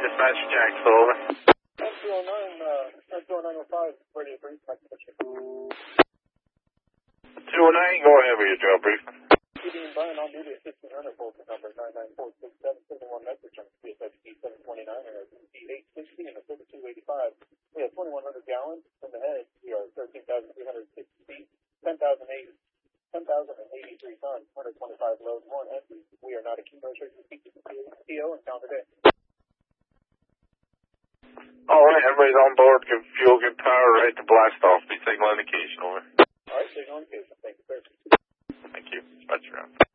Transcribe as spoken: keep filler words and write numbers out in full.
dispatch Jacksonville, over. ten two oh nine, uh, ten two oh nine oh five, ready to brief. two oh nine, go ahead with your job brief. P D and Brian on duty at fifteen hundred, postal number nine nine four six seven, seven one message on C S X P seven twenty-nine and a C eight sixty and a thirty-two eighty-five. We have twenty-one hundred gallons in the head. We are thirteen thousand three hundred sixty feet, ten thousand eighty-three tons, one hundred twenty-five loads, one empty. We are not a key motor, P O, and count today. All right, everybody's on board. Give fuel, good power, right to blast off. Be signal indication, over. All right, signal indication. Thank you, sir. Thank you. Dispatch around.